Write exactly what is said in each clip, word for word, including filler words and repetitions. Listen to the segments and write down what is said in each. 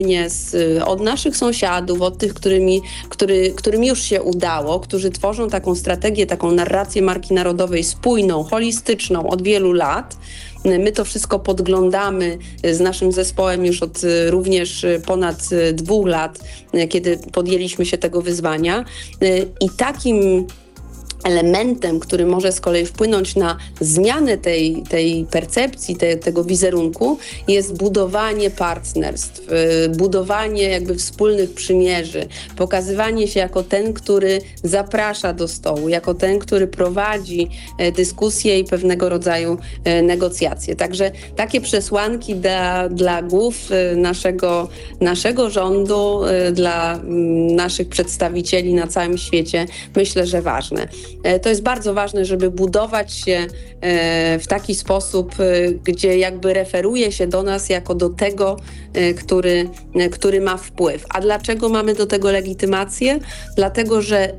Z, od naszych sąsiadów, od tych, którymi, który, którym już się udało, którzy tworzą taką strategię, taką narrację marki narodowej spójną, holistyczną od wielu lat. My to wszystko podglądamy z naszym zespołem już od również ponad dwóch lat, kiedy podjęliśmy się tego wyzwania. I takim elementem, który może z kolei wpłynąć na zmianę tej, tej percepcji, te, tego wizerunku, jest budowanie partnerstw, budowanie jakby wspólnych przymierzy, pokazywanie się jako ten, który zaprasza do stołu, jako ten, który prowadzi dyskusje i pewnego rodzaju negocjacje. Także takie przesłanki dla, dla głów naszego, naszego rządu, dla naszych przedstawicieli na całym świecie, myślę, że ważne. To jest bardzo ważne, żeby budować się w taki sposób, gdzie jakby referuje się do nas jako do tego, który, który ma wpływ. A dlaczego mamy do tego legitymację? Dlatego, że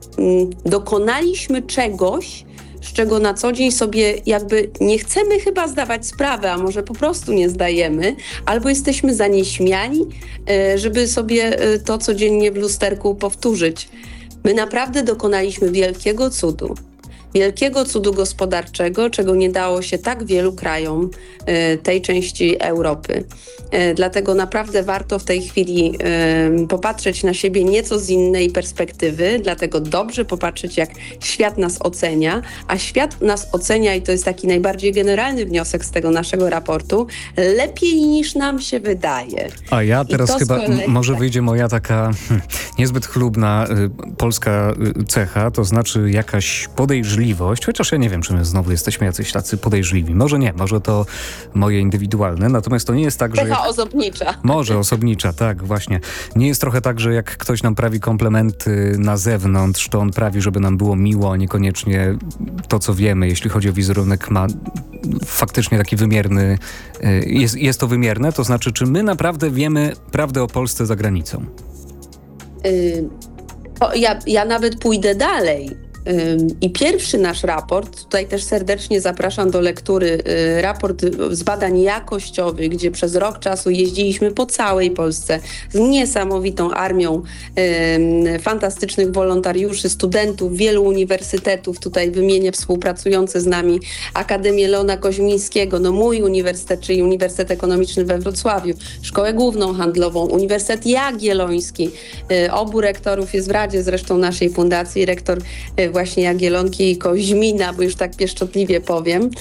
dokonaliśmy czegoś, z czego na co dzień sobie jakby nie chcemy chyba zdawać sprawy, a może po prostu nie zdajemy, albo jesteśmy za nieśmiali, żeby sobie to codziennie w lusterku powtórzyć. My naprawdę dokonaliśmy wielkiego cudu, wielkiego cudu gospodarczego, czego nie dało się tak wielu krajom y, tej części Europy. Y, dlatego naprawdę warto w tej chwili y, popatrzeć na siebie nieco z innej perspektywy, dlatego dobrze popatrzeć, jak świat nas ocenia, a świat nas ocenia, i to jest taki najbardziej generalny wniosek z tego naszego raportu, lepiej niż nam się wydaje. A ja teraz chyba, kolei, m- może tak. wyjdzie moja taka hm, niezbyt chlubna y, polska y, cecha, to znaczy jakaś podejrzliwość, chociaż ja nie wiem, czy my znowu jesteśmy jacyś tacy podejrzliwi. Może nie, może to moje indywidualne, natomiast to nie jest tak, że... Cecha osobnicza. Może osobnicza, tak, właśnie. Nie jest trochę tak, że jak ktoś nam prawi komplementy na zewnątrz, to on prawi, żeby nam było miło, a niekoniecznie to, co wiemy, jeśli chodzi o wizerunek, ma faktycznie taki wymierny... Jest, jest to wymierne? To znaczy, czy my naprawdę wiemy prawdę o Polsce za granicą? Yy, ja, ja nawet pójdę dalej. I pierwszy nasz raport, tutaj też serdecznie zapraszam do lektury, raport z badań jakościowych, gdzie przez rok czasu jeździliśmy po całej Polsce z niesamowitą armią e, fantastycznych wolontariuszy, studentów, wielu uniwersytetów, tutaj wymienię współpracujące z nami Akademię Leona Koźmińskiego, no mój uniwersytet, czyli Uniwersytet Ekonomiczny we Wrocławiu, Szkołę Główną Handlową, Uniwersytet Jagielloński. E, obu rektorów jest w Radzie zresztą naszej fundacji, rektor e, właśnie Jagiellonki i Koźmina, bo już tak pieszczotliwie powiem.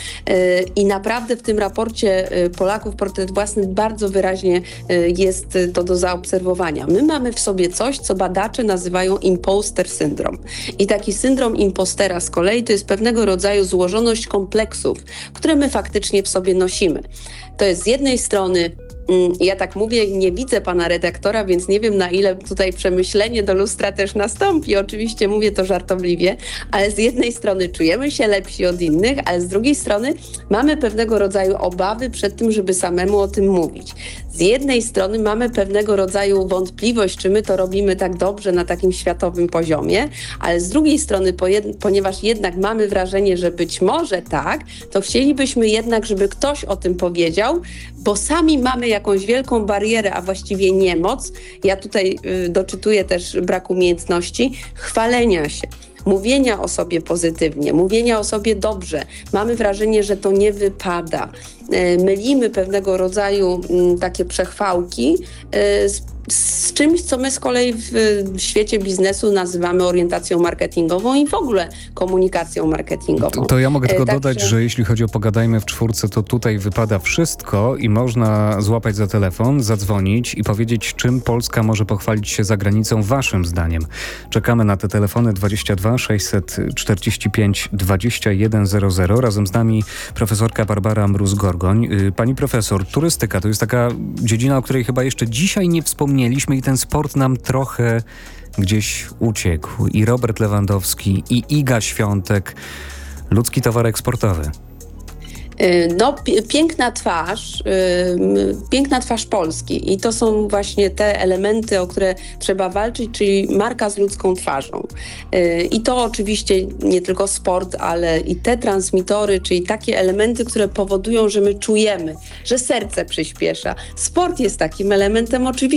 I naprawdę w tym raporcie Polaków Portret Własny bardzo wyraźnie jest to do zaobserwowania. My mamy w sobie coś, co badacze nazywają imposter syndrom. I taki syndrom impostera z kolei to jest pewnego rodzaju złożoność kompleksów, które my faktycznie w sobie nosimy. To jest z jednej strony, ja tak mówię, nie widzę pana redaktora, więc nie wiem, na ile tutaj przemyślenie do lustra też nastąpi. Oczywiście mówię to żartobliwie, ale z jednej strony czujemy się lepsi od innych, ale z drugiej strony mamy pewnego rodzaju obawy przed tym, żeby samemu o tym mówić. Z jednej strony mamy pewnego rodzaju wątpliwość, czy my to robimy tak dobrze na takim światowym poziomie, ale z drugiej strony, ponieważ jednak mamy wrażenie, że być może tak, to chcielibyśmy jednak, żeby ktoś o tym powiedział, bo sami mamy jakąś wielką barierę, a właściwie niemoc. Ja tutaj y, doczytuję też brak umiejętności chwalenia się, mówienia o sobie pozytywnie, mówienia o sobie dobrze. Mamy wrażenie, że to nie wypada. Y, mylimy pewnego rodzaju y, takie przechwałki y, z z czymś, co my z kolei w, w świecie biznesu nazywamy orientacją marketingową i w ogóle komunikacją marketingową. To, to ja mogę tylko tak, dodać, że... że jeśli chodzi o Pogadajmy w czwórce, to tutaj wypada wszystko i można złapać za telefon, zadzwonić i powiedzieć, czym Polska może pochwalić się za granicą waszym zdaniem. Czekamy na te telefony dwadzieścia dwa sześćset czterdzieści pięć dwadzieścia jeden zero zero. Razem z nami profesorka Barbara Mróz-Gorgoń. Pani profesor, turystyka to jest taka dziedzina, o której chyba jeszcze dzisiaj nie wspomnieliśmy i ten sport nam trochę gdzieś uciekł. I Robert Lewandowski, i Iga Świątek. Ludzki towar eksportowy. No, piękna twarz, piękna twarz Polski i to są właśnie te elementy, o które trzeba walczyć, czyli marka z ludzką twarzą. I to oczywiście nie tylko sport, ale i te transmitory, czyli takie elementy, które powodują, że my czujemy, że serce przyspiesza. Sport jest takim elementem oczywiście,